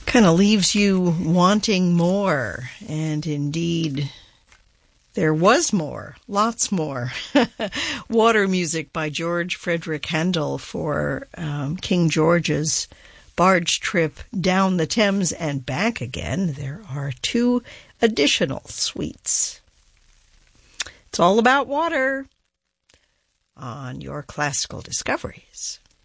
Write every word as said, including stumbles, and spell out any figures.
Kind of leaves you wanting more, and indeed there was more, lots more. Water music by George Frederick Handel for um, King George's barge trip down the Thames and back again. There are two additional suites. It's all about water on your Classical Discoveries.